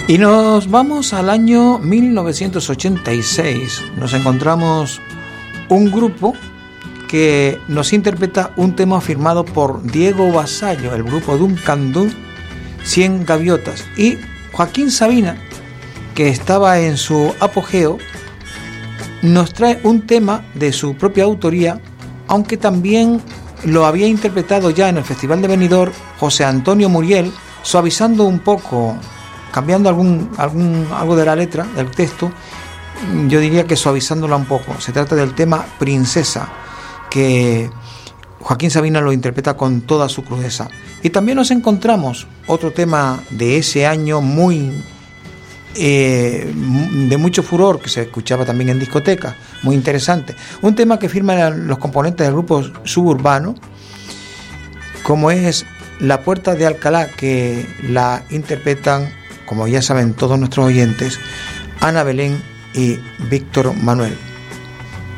Y nos vamos al año 1986. Nos encontramos un grupo que nos interpreta un tema firmado por Diego Vasallo, el grupo Duncan Du, 100 Gaviotas, y Joaquín Sabina, que estaba en su apogeo, nos trae un tema de su propia autoría, aunque también lo había interpretado ya en el Festival de Benidorm José Antonio Muriel, suavizando un poco, cambiando algo de la letra, del texto, yo diría que suavizándola un poco. Se trata del tema Princesa, que Joaquín Sabina lo interpreta con toda su crudeza. Y también nos encontramos otro tema de ese año de mucho furor, que se escuchaba también en discotecas, muy interesante. Un tema que firman los componentes del grupo Suburbano, como es La Puerta de Alcalá, que la interpretan, como ya saben todos nuestros oyentes, Ana Belén y Víctor Manuel.